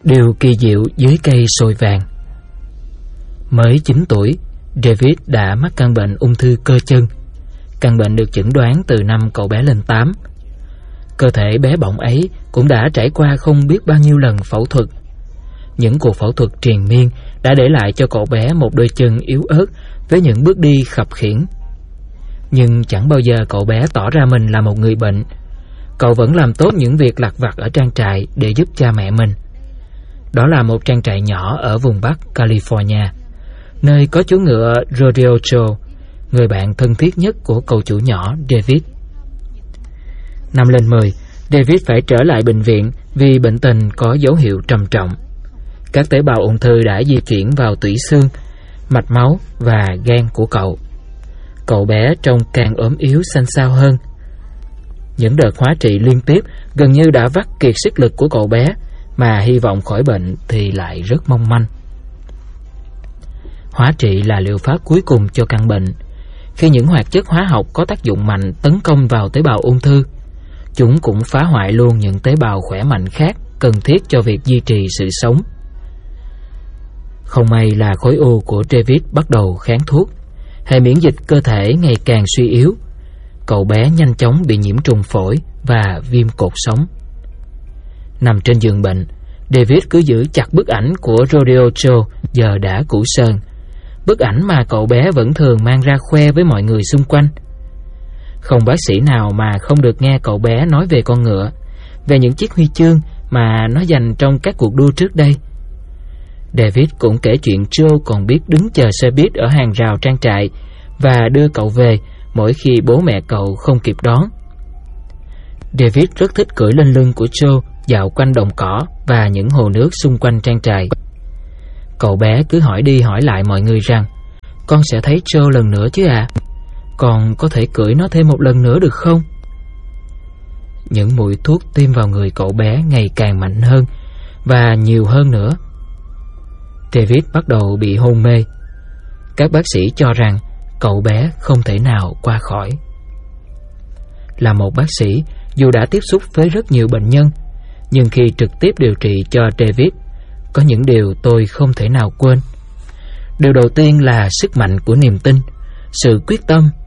Điều kỳ diệu dưới cây sồi vàng. Mới 9 tuổi, David đã mắc căn bệnh ung thư cơ chân. Căn bệnh được chẩn đoán từ năm cậu bé lên 8. Cơ thể bé bỏng ấy cũng đã trải qua không biết bao nhiêu lần phẫu thuật. Những cuộc phẫu thuật triền miên đã để lại cho cậu bé một đôi chân yếu ớt với những bước đi khập khiễng. Nhưng chẳng bao giờ cậu bé tỏ ra mình là một người bệnh. Cậu vẫn làm tốt những việc lặt vặt ở trang trại để giúp cha mẹ mình. Đó là một trang trại nhỏ ở vùng Bắc California, nơi có chú ngựa Rodeo Joe, người bạn thân thiết nhất của cậu chủ nhỏ David. Năm lên 10, David phải trở lại bệnh viện vì bệnh tình có dấu hiệu trầm trọng. Các tế bào ung thư đã di chuyển vào tủy xương, mạch máu và gan của cậu. Cậu bé trông càng ốm yếu xanh xao hơn. Những đợt hóa trị liên tiếp gần như đã vắt kiệt sức lực của cậu bé, mà hy vọng khỏi bệnh thì lại rất mong manh. Hóa trị là liệu pháp cuối cùng cho căn bệnh. Khi những hoạt chất hóa học có tác dụng mạnh tấn công vào tế bào ung thư, chúng cũng phá hoại luôn những tế bào khỏe mạnh khác cần thiết cho việc duy trì sự sống. Không may là khối u của David bắt đầu kháng thuốc. Hệ miễn dịch cơ thể ngày càng suy yếu. Cậu bé nhanh chóng bị nhiễm trùng phổi và viêm cột sống. Nằm trên giường bệnh, David cứ giữ chặt bức ảnh của Rodeo Joe giờ đã cũ sơn. Bức ảnh mà cậu bé vẫn thường mang ra khoe với mọi người xung quanh. Không bác sĩ nào mà không được nghe cậu bé nói về con ngựa, về những chiếc huy chương mà nó giành trong các cuộc đua trước đây. David cũng kể chuyện Joe còn biết đứng chờ xe buýt ở hàng rào trang trại và đưa cậu về mỗi khi bố mẹ cậu không kịp đón. David rất thích cưỡi lên lưng của Joe dạo quanh đồng cỏ và những hồ nước xung quanh trang trại. Cậu bé cứ hỏi đi hỏi lại mọi người rằng: "Con sẽ thấy Joe lần nữa chứ ạ? Con có thể cưỡi nó thêm một lần nữa được không?" Những mũi thuốc tiêm vào người cậu bé ngày càng mạnh hơn và nhiều hơn nữa. David bắt đầu bị hôn mê. Các bác sĩ cho rằng cậu bé không thể nào qua khỏi. Là một bác sĩ, dù đã tiếp xúc với rất nhiều bệnh nhân, nhưng khi trực tiếp điều trị cho David, có những điều tôi không thể nào quên. Điều đầu tiên là sức mạnh của niềm tin, sự quyết tâm